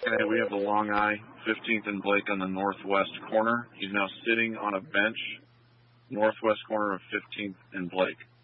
Okay, we have the long eye, 15th and Blake on the northwest corner. He's now sitting on a bench, northwest corner of 15th and Blake.